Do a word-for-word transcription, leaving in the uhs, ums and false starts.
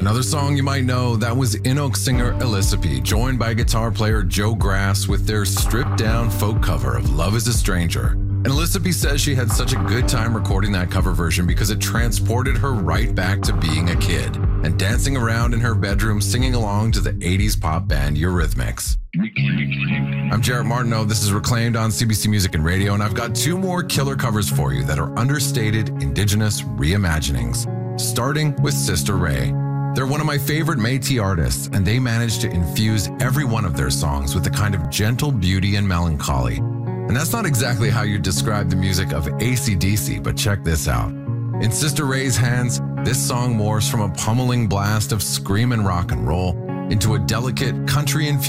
Another song you might know, that was Inuk singer Elisapie, joined by guitar player Joe Grass with their stripped-down folk cover of Love is a Stranger. And Elisapie says she had such a good time recording that cover version because it transported her right back to being a kid and dancing around in her bedroom singing along to the eighties pop band Eurythmics. I'm Jarrett Martineau. This is Reclaimed on C B C Music and Radio, and I've got two more killer covers for you that are understated Indigenous reimaginings, starting with Sister Ray. They're one of my favorite Métis artists, and they managed to infuse every one of their songs with a kind of gentle beauty and melancholy. And that's not exactly how you describe the music of A C D C, but check this out. In Sister Ray's hands, this song morphs from a pummeling blast of screamin' rock and roll into a delicate country-infused